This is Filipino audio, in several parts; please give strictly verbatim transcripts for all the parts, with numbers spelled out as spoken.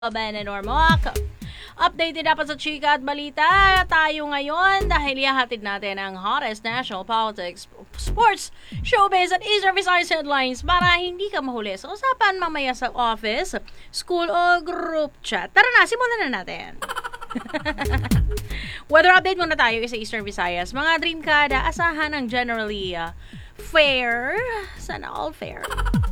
Ben and Ormoc. Updated dapat sa chika at balita tayo ngayon dahil ihahatid natin ang hottest national politics, sports, showbiz at Eastern Visayas headlines para hindi ka mahuli sa usapan mamaya sa office, school o group chat. Tara na, simulan na natin. Weather update muna tayo sa Eastern Visayas. Mga dream kada, asahan ng generally uh, fair. Sana all fair.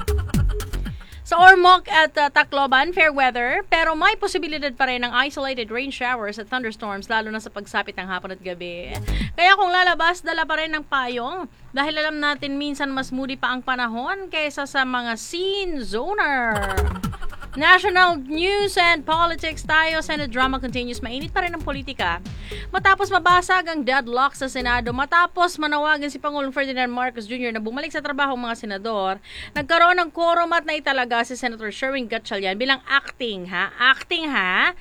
Sa Ormoc at uh, Tacloban, fair weather, pero may posibilidad pa rin ng isolated rain showers at thunderstorms lalo na sa pagsapit ng hapon at gabi. Kaya kung lalabas, dala pa rin ng payong dahil alam natin minsan mas moody pa ang panahon kaysa sa mga scene zoner. National news and politics tayo. Senate drama continues. Mainit pa rin ang politika. Matapos mabasag ang deadlock sa Senado, matapos manawagan si Pangulong Ferdinand Marcos Junior na bumalik sa trabaho ang mga senador, nagkaroon ng quorum at naitalaga si Senator Sherwin Gatchalian bilang acting, ha? Acting, ha?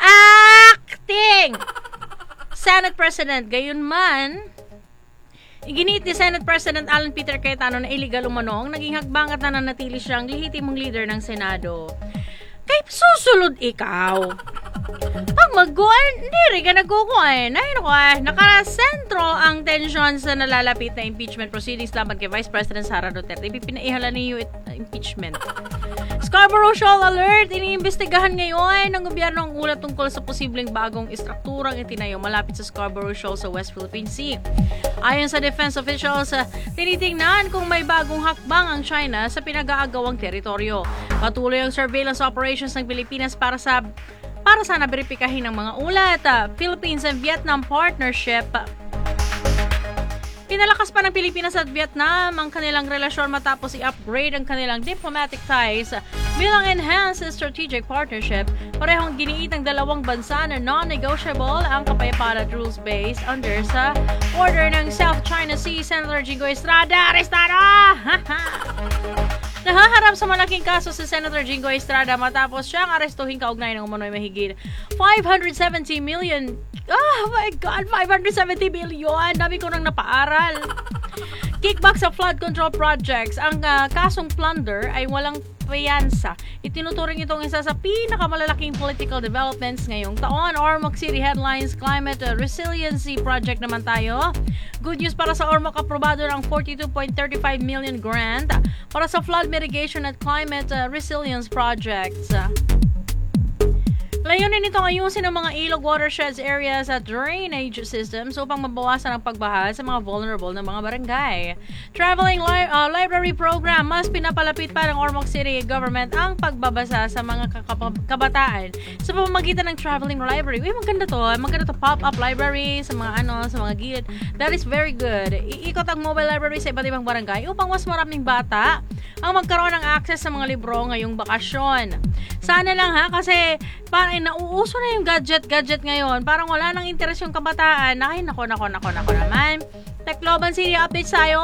Acting! Senate President. Gayunman, iginiit ni Senate President Alan Peter Cayetano na illegal umanong, naging hakbang at nananatili siyang lehitimong leader ng Senado. Kay susulod ikaw. Pag mag-guan, hindi rin ka nagkukuan. Ay, naku, nakasentro ang tension sa nalalapit na impeachment proceedings laban kay Vice President Sara Duterte. Ipinaihala niyo it impeachment. Scarborough Shoal Alert! Iniimbestigahan ngayon ng gobyerno ang ulat tungkol sa posibleng bagong istrukturang itinayo malapit sa Scarborough Shoal sa West Philippine Sea. Ayon sa defense officials, tinitingnan kung may bagong hakbang ang China sa pinag-aagawang teritoryo. Patuloy ang surveillance operations ng Pilipinas para sa para sana beripikahin ng mga ulat. Philippines and Vietnam partnership. Pinalakas pa ng Pilipinas at Vietnam ang kanilang relasyon matapos i-upgrade ang kanilang diplomatic ties bilang enhanced strategic partnership. Parehong giniit ng dalawang bansa na non-negotiable ang kapayapaan at rules-based under sa order ng South China Sea. Senator Jingo Estrada, arestado! Nahaharap sa malaking kaso si Senator Jingo Estrada matapos siyang arestuhin kaugnay ng umano'y mahigit five hundred seventy million. Oh my God, five hundred seventy billion! Dami ko nang napaaral. Kickback sa flood control projects. Ang uh, kasong plunder ay walang piyansa. Itinuturing itong isa sa pinakamalalaking political developments ngayong taon. Ormoc City headlines, climate uh, resiliency project naman tayo. Good news para sa Ormoc, aprobado ng forty-two point three five million grant para sa flood mitigation at climate uh, resilience projects. Layunin nito ayusin ang mga ilog, watersheds, areas at drainage systems upang mabawasan ang pagbaha sa mga vulnerable na mga barangay. Traveling li- uh, library program, mas pinapalapit pa ng Ormoc City government ang pagbabasa sa mga kakap- kabataan sa pamamagitan ng traveling library. Uy, maganda to. Maganda to pop-up library sa mga ano, sa mga gilid. That is very good. Iikot ang mobile library sa iba't ibang barangay upang mas maraming bata ang magkaroon ng access sa mga libro ngayong bakasyon. Sana lang ha, kasi parang nauuso na yung gadget-gadget ngayon. Parang wala nang interes yung kabataan. Ay, nako, nako, nako, nako naman. Tacloban City updates tayo.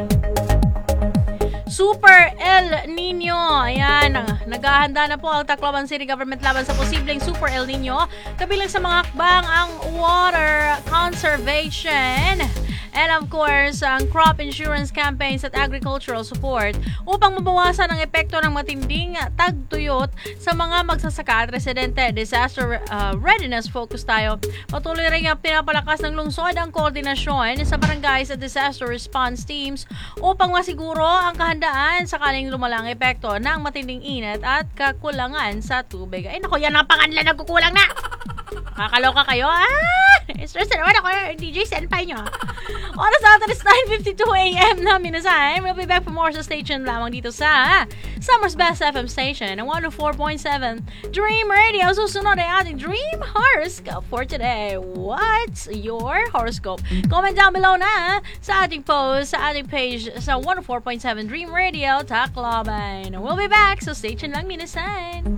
Super El Nino. Ayan, naghahanda na po ang Tacloban City government laban sa posibleng Super El Nino. Kabilang sa mga hakbang ang water conservation and of course, ang crop insurance campaigns at agricultural support upang mabawasan ang epekto ng matinding tagtuyot sa mga magsasaka at residente. Disaster uh, readiness focus tayo. Patuloy rin ang pinapalakas ng lungsod ang koordinasyon sa barangays at disaster response teams upang masiguro ang kahandaan sakaling lumalang epekto ng matinding init at kakulangan sa tubig. Ay nako, yan ang panganlan na kukulang na! Kakaloka kayo? Ah! Stress na naman ako. D J, senpai nyo. Oras natin is nine fifty-two a.m. na minasay. We'll be back for more sa station lamang dito sa Summer's Best F M Station one oh four point seven Dream Radio. Susunod ay ating Dream Horoscope for today. What's your horoscope? Comment down below na sa ating post, sa ating page sa one oh four point seven Dream Radio Tacloban. We'll be back sa station lang minasay.